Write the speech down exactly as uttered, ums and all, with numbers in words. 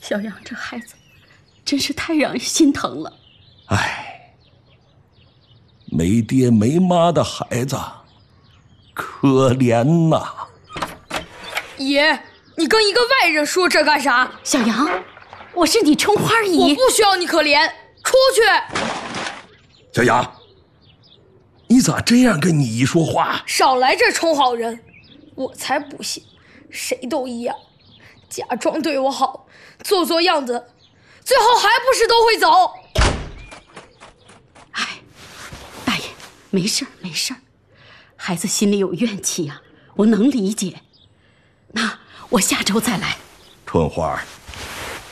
小杨这孩子真是太让人心疼了。 唉，没爹没妈的孩子，可怜呐！ 爷，你跟一个外人说这干啥？ 小杨，我是你春花姨， 我不需要你可怜，出去！ 小杨，你咋这样跟你姨说话？ 少来这充好人，我才不信，谁都一样，假装对我好，做做样子，最后还不是都会走。 哎，大爷，没事儿没事儿，孩子心里有怨气呀、啊，我能理解。那我下周再来。 春花，